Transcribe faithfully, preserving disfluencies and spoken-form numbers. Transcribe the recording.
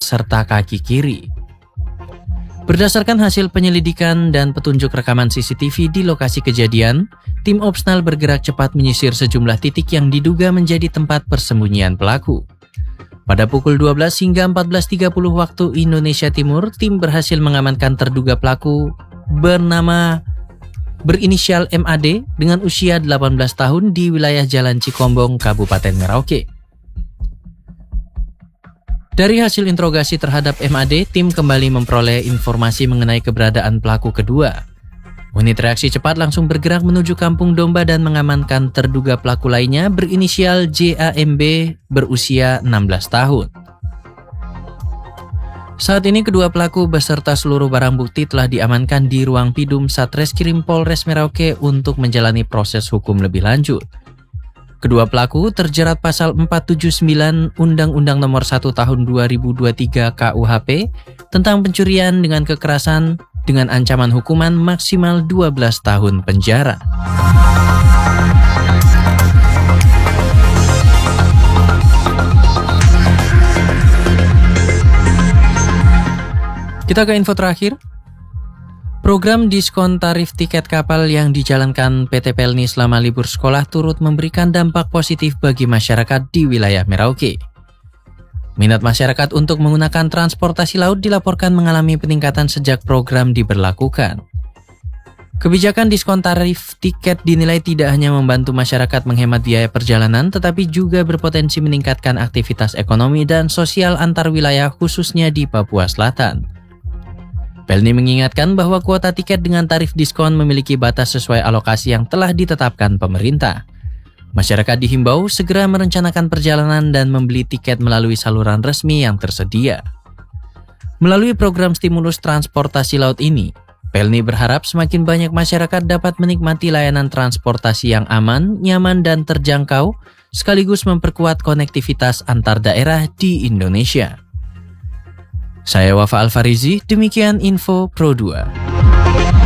serta kaki kiri. Berdasarkan hasil penyelidikan dan petunjuk rekaman C C T V di lokasi kejadian, tim Opsnal bergerak cepat menyisir sejumlah titik yang diduga menjadi tempat persembunyian pelaku. Pada pukul dua belas hingga empat belas tiga puluh waktu Indonesia Timur, tim berhasil mengamankan terduga pelaku bernama berinisial M A D dengan usia delapan belas tahun di wilayah Jalan Cikombong, Kabupaten Merauke. Dari hasil interogasi terhadap M A D, tim kembali memperoleh informasi mengenai keberadaan pelaku kedua. Unit reaksi cepat langsung bergerak menuju Kampung Domba dan mengamankan terduga pelaku lainnya berinisial J A M B berusia enam belas tahun. Saat ini kedua pelaku beserta seluruh barang bukti telah diamankan di ruang Pidum Satreskrim Polres Merauke untuk menjalani proses hukum lebih lanjut. Kedua pelaku terjerat pasal empat tujuh sembilan Undang-Undang Nomor satu Tahun dua ribu dua puluh tiga K U H P tentang pencurian dengan kekerasan dengan ancaman hukuman maksimal dua belas tahun penjara. Kita ke info terakhir. Program diskon tarif tiket kapal yang dijalankan P T Pelni selama libur sekolah turut memberikan dampak positif bagi masyarakat di wilayah Merauke. Minat masyarakat untuk menggunakan transportasi laut dilaporkan mengalami peningkatan sejak program diberlakukan. Kebijakan diskon tarif tiket dinilai tidak hanya membantu masyarakat menghemat biaya perjalanan, tetapi juga berpotensi meningkatkan aktivitas ekonomi dan sosial antar wilayah khususnya di Papua Selatan. Pelni mengingatkan bahwa kuota tiket dengan tarif diskon memiliki batas sesuai alokasi yang telah ditetapkan pemerintah. Masyarakat dihimbau segera merencanakan perjalanan dan membeli tiket melalui saluran resmi yang tersedia. Melalui program stimulus transportasi laut ini, Pelni berharap semakin banyak masyarakat dapat menikmati layanan transportasi yang aman, nyaman, dan terjangkau, sekaligus memperkuat konektivitas antar daerah di Indonesia. Saya Wafa Alfarizi, demikian info Pro dua.